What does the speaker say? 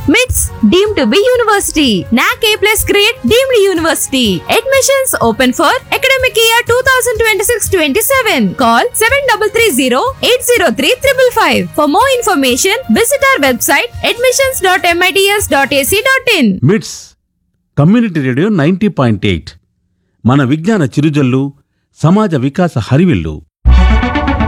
MITS deemed to be university. NAC A+ grade deemed university. Admissions open for academic year 2026-27. Call 7330-803-555. For more information, visit our website admissions.mits.ac.in. మిట్స్ community radio 90.8 మన విజ్ఞాన చిరుజల్లు, సమాజ వికాస హరివిల్లు.